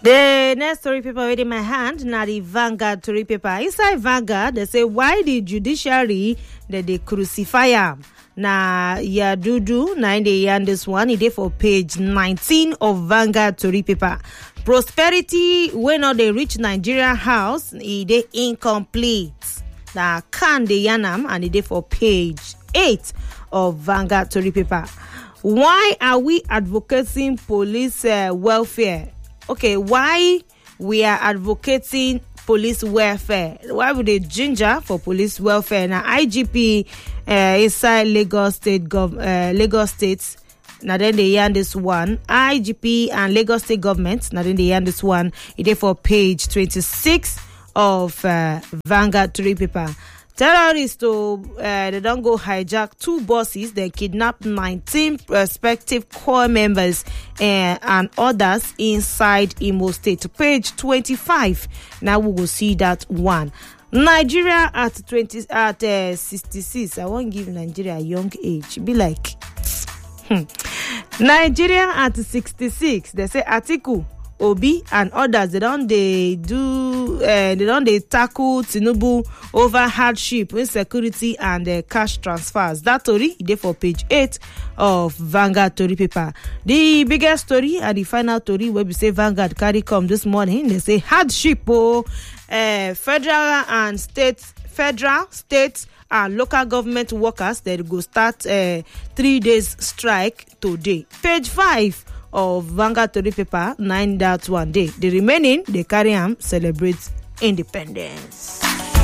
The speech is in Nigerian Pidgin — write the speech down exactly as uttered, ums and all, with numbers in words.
The next story paper in my hand, now the Vanguard story paper. Inside Vanguard, they say why the judiciary that they crucify him. Now, Yadudu, now they yarn this one, it is for page nineteen of Vanguard story paper. Prosperity, when all they reach Nigeria house, it is incomplete. Now, can they yarn them, and it is for page eight of Vanguard story paper. Why are we advocating police uh, welfare? Okay, why we are advocating police welfare? Why would they ginger for police welfare? Now, I G P uh, inside Lagos State, gov- uh, Lagos State. Now then they yarn this one. I G P and Lagos State government. Now then they yarn this one. It is for page twenty-six of uh, Vanguard three paper. Terrorists, to, uh, they don't go hijack two buses. They kidnap nineteen prospective core members uh, and others inside Imo State. Page twenty-five. Now we will see that one. Nigeria at twenty at uh, sixty-six. I won't give Nigeria a young age. Be like hmm. Nigeria at sixty-six. They say Atiku, Obi and others, they don't they do uh, they don't they tackle Tinubu over hardship, insecurity and uh, cash transfers. That story is for page eight of Vanguard story paper. The biggest story and the final story where we say Vanguard carry come this morning. They say hardship oh uh, federal and state federal state and local government workers that go start uh, three days strike today. Page five of Vanguard story paper, nine that one day. The remaining, they carry them, celebrate independence.